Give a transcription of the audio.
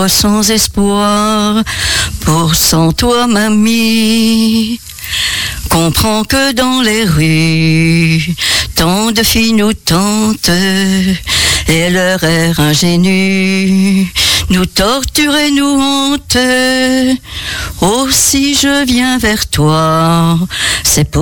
Sans espoir, pour sans toi mamie. Comprends que dans les rues, tant de filles nous tentent, et leur air ingénu nous torture et nous hante. Aussi je viens vers toi, c'est pour